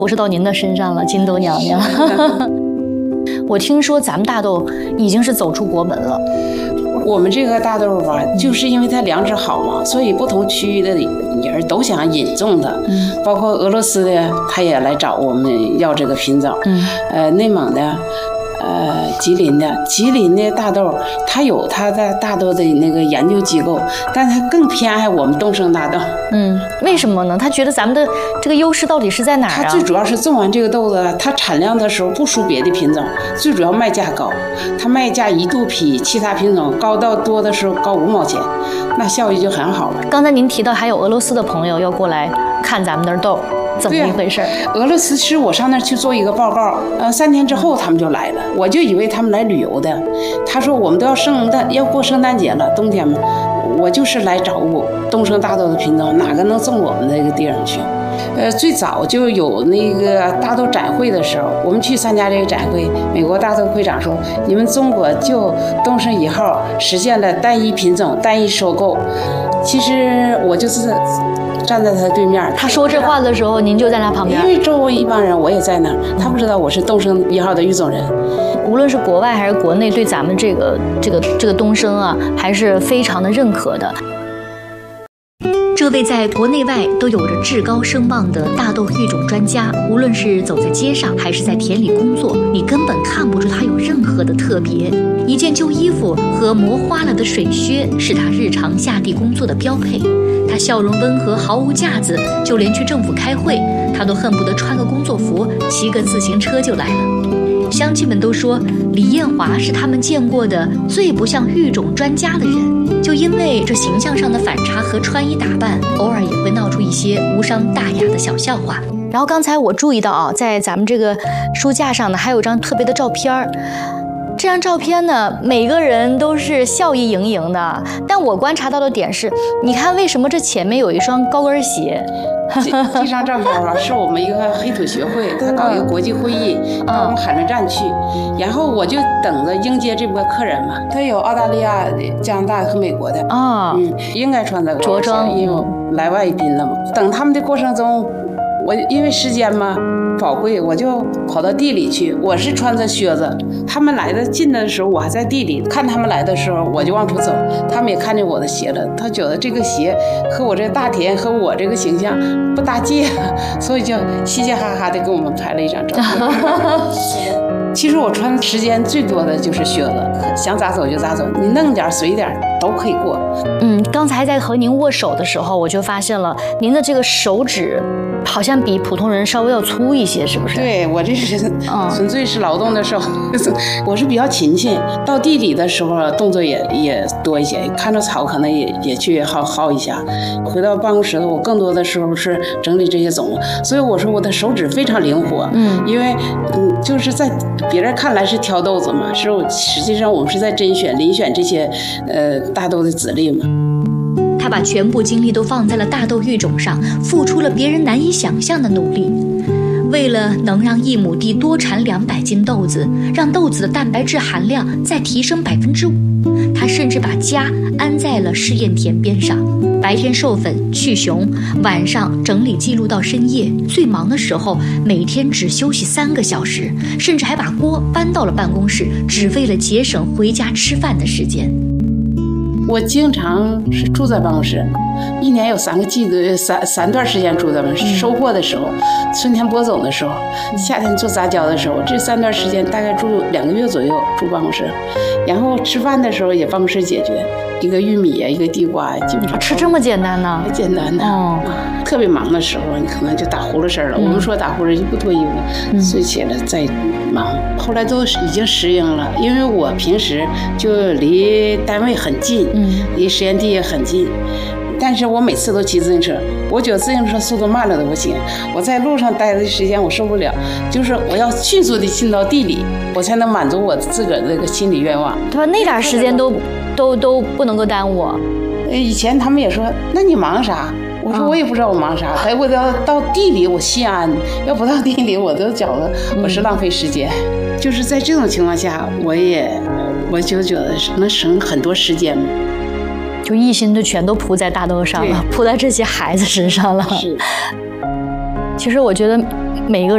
我是到您的身上了，金豆娘娘。我听说咱们大豆已经是走出国门了。 我们这个大豆吧，就是因为它粮食好嘛，所以不同区域的人都想引种它。包括俄罗斯的，他也来找我们要这个品种。内蒙的。吉林的大豆，它有它的大豆的那个研究机构，但它更偏爱我们东升大豆。 为什么呢？他觉得咱们的这个优势到底是在哪儿啊？ 它最主要是种完这个豆子，它产量的时候不输别的品种，最主要卖价高，它卖价一度比其他品种高到多的时候高5毛钱，那效益就很好了。 刚才您提到还有俄罗斯的朋友要过来看咱们的豆。怎么一回事？ 俄罗斯是我上那儿去做一个报告，3天之后他们就来了，我就以为他们来旅游的。他说我们都要过圣诞节了，冬天嘛，我就是来找我东升大豆的品种，哪个能种我们那个地方去？最早就有那个大豆展会的时候，我们去参加这个展会，美国大豆会长说，你们中国就东升1号实现了单一品种、单一收购。其实我就是站在他对面， 他说这话的时候，您就在他旁边。 因为周围一帮人，我也在那儿，他不知道我是东升1号的育种人。 无论是国外还是国内，对咱们这个东升啊，还是非常的认可的。这位在国内外都有着至高声望的大豆育种专家，无论是走在街上还是在田里工作，你根本看不出他有任何的特别。一件旧衣服和磨花了的水靴是他日常下地工作的标配。他笑容温和，毫无架子，就连去政府开会，他都恨不得穿个工作服，骑个自行车就来了。乡亲们都说李艳华是他们见过的最不像育种专家的人，就因为这形象上的反差和穿衣打扮，偶尔也会闹出一些无伤大雅的小笑话。然后刚才我注意到啊，在咱们这个书架上呢，还有一张特别的照片儿。这张照片呢，每个人都是笑意盈盈的，但我观察到的点是，你看为什么这前面有一双高跟鞋？ 这张照片啊，是我们一个黑土学会，他搞一个国际会议，到我们海南站去，然后我就等着迎接这波客人嘛。他有澳大利亚、加拿大和美国的应该穿的着装， 因为来外宾了嘛。等他们的过程中，我因为时间嘛宝贵，我就跑到地里去。我是穿着靴子，他们来的近的时候，我还在地里看他们来的时候，我就往出走。他们也看见我的鞋了，他觉得这个鞋和我这大田和我这个形象不搭界，所以就嘻嘻哈哈的给我们拍了一张照片。其实我穿时间最多的就是靴子，想咋走就咋走，你弄点随点都可以过。 刚才在和您握手的时候，我就发现了您的这个手指好像比普通人稍微要粗一些，是不是？ 对，我这是纯粹是劳动的手，我是比较勤勤，到地里的时候动作也多一些，看着草可能也去薅一下。回到办公室我更多的时候是整理这些种子，所以我说我的手指非常灵活。因为就是在别人看来是挑豆子嘛，实际上我们是在遴选这些大豆的籽粒嘛。 他把全部精力都放在了大豆育种上，付出了别人难以想象的努力。为了能让1亩地多产200斤豆子，让豆子的蛋白质含量再提升5%，他甚至把家安在了试验田边上，白天授粉去熊，晚上整理记录到深夜。最忙的时候，每天只休息3个小时，甚至还把锅搬到了办公室，只为了节省回家吃饭的时间。 我经常是住在办公室，1年有3个季度，三段时间住在办公室。收获的时候，春天播种的时候，夏天做杂交的时候，这3段时间大概住2个月左右住办公室。然后吃饭的时候也办公室解决，一个玉米呀，一个地瓜呀，基本上吃这么简单呢？ 简单的。特别忙的时候，你可能就打呼噜声了。我们说打呼噜就不脱衣服，睡起来再忙。后来都已经适应了，因为我平时就离单位很近，离实验地也很近。但是我每次都骑自行车，我觉得自行车速度慢了都不行。我在路上待的时间我受不了，就是我要迅速的进到地里，我才能满足我自个儿这个心理愿望。 他说那点时间都不能够耽误。 以前他们也说，那你忙啥？我说我也不知道我忙啥，还我要到地里我心安，要不到地里我都觉得我是浪费时间。就是在这种情况下，我就觉得能省很多时间。 就一心就全都扑在大豆上了，扑在这些孩子身上了。 是。 其实我觉得每一个人